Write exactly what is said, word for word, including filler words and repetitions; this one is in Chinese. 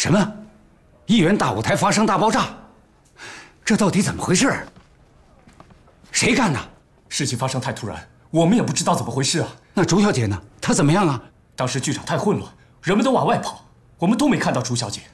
什么？艺园大舞台发生大爆炸？这到底怎么回事？谁干的？ 事情发生太突然，我们也不知道怎么回事啊。 那朱小姐呢？她怎么样啊？ 当时剧场太混乱，人们都往外跑，我们都没看到朱小姐。